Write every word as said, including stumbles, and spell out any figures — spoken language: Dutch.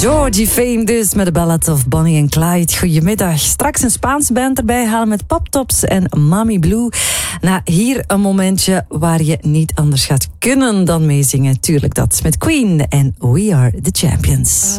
Georgie Fame dus met de ballad of Bonnie en Clyde. Goedemiddag. Straks een Spaanse band erbij halen met Poptops en Mami Blue. Nou, hier een momentje waar je niet anders gaat kunnen dan meezingen. Tuurlijk dat met Queen en We Are The Champions.